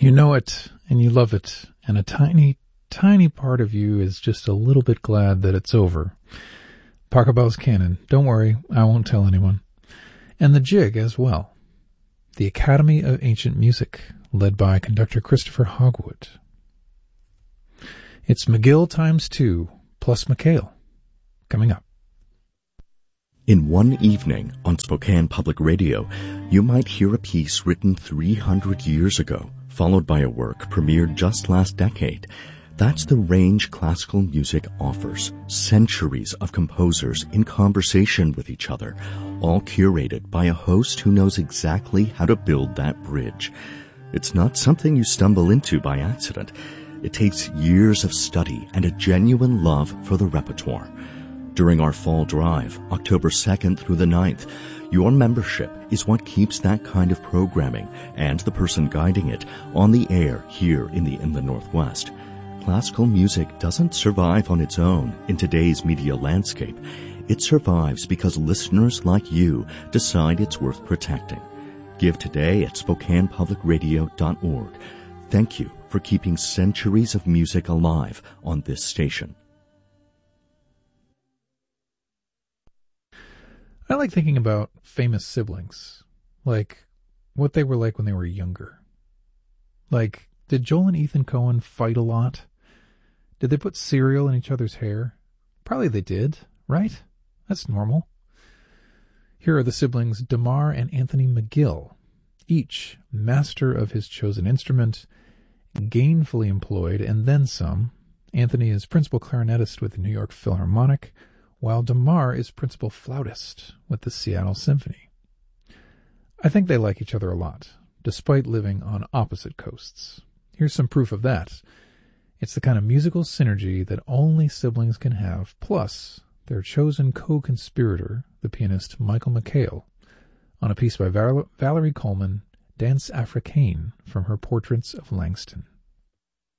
You know it, and you love it, and a tiny, tiny part of you is just a little bit glad that it's over. Pachelbel's Canon. Don't worry, I won't tell anyone. And the Jig as well. The Academy of Ancient Music, led by conductor Christopher Hogwood. It's McGill times 2, plus McHale, coming up. In one evening on Spokane Public Radio, you might hear a piece written 300 years ago, followed by a work premiered just last decade. That's the range classical music offers. Centuries of composers in conversation with each other, all curated by a host who knows exactly how to build that bridge. It's not something you stumble into by accident. It takes years of study and a genuine love for the repertoire. During our fall drive, October 2nd through the 9th, your membership is what keeps that kind of programming and the person guiding it on the air here in the Inland Northwest. Classical music doesn't survive on its own in today's media landscape. It survives because listeners like you decide it's worth protecting. Give today at SpokanePublicRadio.org. Thank you for keeping centuries of music alive on this station. I like thinking about famous siblings, like what they were like when they were younger. Like, did Joel and Ethan Coen fight a lot? Did they put cereal in each other's hair? Probably they did, right? That's normal. Here are the siblings Damar and Anthony McGill, each master of his chosen instrument, gainfully employed, and then some. Anthony is principal clarinetist with the New York Philharmonic, while Damar is principal flautist with the Seattle Symphony. I think they like each other a lot, despite living on opposite coasts. Here's some proof of that. It's the kind of musical synergy that only siblings can have, plus their chosen co-conspirator, the pianist Michael McHale, on a piece by Valerie Coleman, Danse Africaine, from her Portraits of Langston.